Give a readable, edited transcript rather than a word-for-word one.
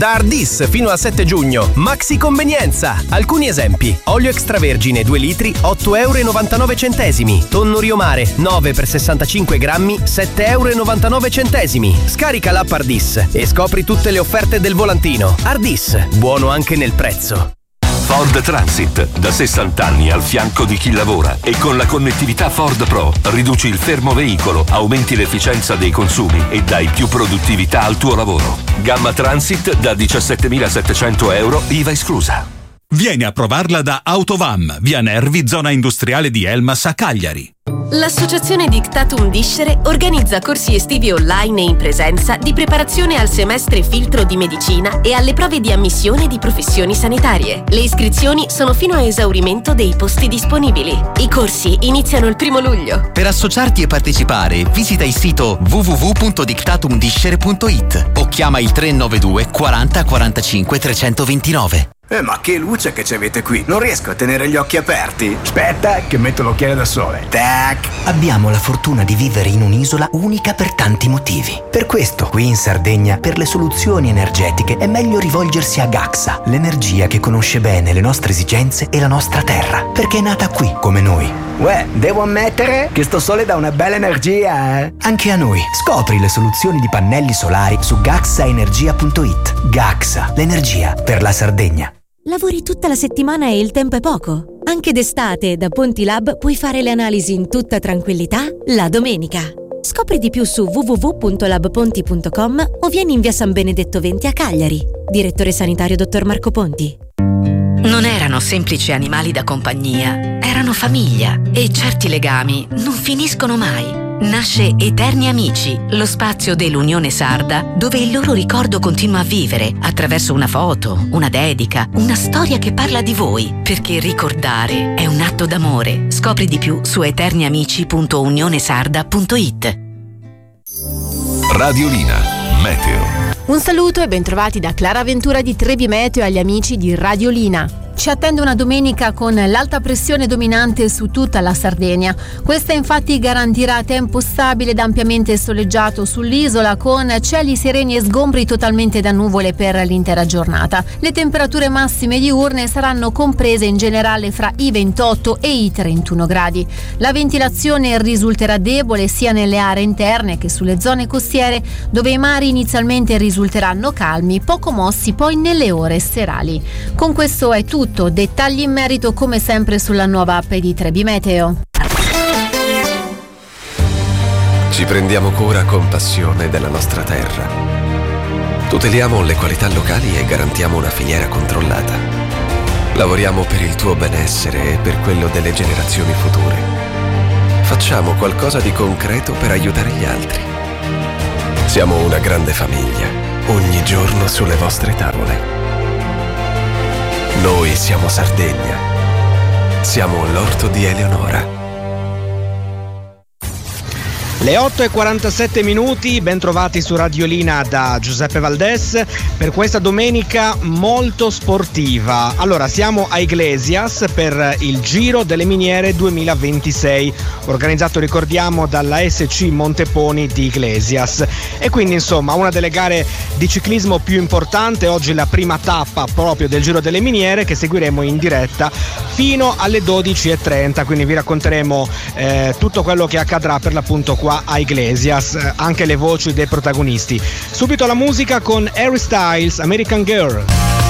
Da Ardis fino al 7 giugno, Maxi Convenienza. Alcuni esempi: olio extravergine 2 litri, 8,99 €. Tonno Rio Mare 9 per 65 grammi, 7,99 €. Scarica l'app Ardis e scopri tutte le offerte del volantino. Ardis, buono anche nel prezzo. Ford Transit, da 60 anni al fianco di chi lavora, e con la connettività Ford Pro riduci il fermo veicolo, aumenti l'efficienza dei consumi e dai più produttività al tuo lavoro. Gamma Transit da 17.700 €, IVA esclusa. Vieni a provarla da Autovam, via Nervi, zona industriale di Elmas a Cagliari. L'associazione Dictatum Discere organizza corsi estivi online e in presenza di preparazione al semestre filtro di medicina e alle prove di ammissione di professioni sanitarie. Le iscrizioni sono fino a esaurimento dei posti disponibili. I corsi iniziano il 1° luglio. Per associarti e partecipare, visita il sito www.dictatumdiscere.it o chiama il 392 40 45 329. Ma che luce che ci avete qui! Non riesco a tenere gli occhi aperti. Aspetta, che metto l'occhiale da sole. Tac! Abbiamo la fortuna di vivere in un'isola unica per tanti motivi. Per questo, qui in Sardegna, per le soluzioni energetiche è meglio rivolgersi a Gaxa, l'energia che conosce bene le nostre esigenze e la nostra terra, perché è nata qui, come noi. Uè, devo ammettere che sto sole dà una bella energia, eh? Anche a noi. Scopri le soluzioni di pannelli solari su gaxaenergia.it. Gaxa, l'energia per la Sardegna. Lavori tutta la settimana e il tempo è poco? Anche d'estate da Pontilab puoi fare le analisi in tutta tranquillità la domenica. Scopri di più su www.labponti.com o vieni in via San Benedetto 20 a Cagliari. Direttore sanitario dottor Marco Ponti. Non erano semplici animali da compagnia, erano famiglia e certi legami non finiscono mai. Nasce Eterni Amici, lo spazio dell'Unione Sarda dove il loro ricordo continua a vivere attraverso una foto, una dedica, una storia che parla di voi, perché ricordare è un atto d'amore. Scopri di più su eterniamici.unionesarda.it. Radiolina Meteo. Un saluto e bentrovati da Clara Ventura di Trevi Meteo agli amici di Radiolina. Ci attende una domenica con l'alta pressione dominante su tutta la Sardegna. Questa infatti garantirà tempo stabile ed ampiamente soleggiato sull'isola, con cieli sereni e sgombri totalmente da nuvole per l'intera giornata. Le temperature massime diurne saranno comprese in generale fra i 28 e i 31 gradi. La ventilazione risulterà debole sia nelle aree interne che sulle zone costiere, dove i mari inizialmente risulteranno calmi, poco mossi poi nelle ore serali. Con questo è tutto. Dettagli in merito come sempre sulla nuova app di Trebi Meteo. Ci prendiamo cura con passione della nostra terra. Tuteliamo le qualità locali e garantiamo una filiera controllata. Lavoriamo per il tuo benessere e per quello delle generazioni future. Facciamo qualcosa di concreto per aiutare gli altri. Siamo una grande famiglia, ogni giorno sulle vostre tavole. Noi siamo Sardegna. Siamo l'orto di Eleonora. Le 8:47, bentrovati su Radiolina da Giuseppe Valdes per questa domenica molto sportiva. Allora, siamo a Iglesias per il Giro delle Miniere 2026, organizzato, ricordiamo, dalla SC Monteponi di Iglesias. E quindi, insomma, una delle gare di ciclismo più importante, oggi la prima tappa proprio del Giro delle Miniere, che seguiremo in diretta fino alle 12:30, quindi vi racconteremo tutto quello che accadrà per l'appunto qua a Iglesias, anche le voci dei protagonisti. Subito la musica con Harry Styles, American Girl.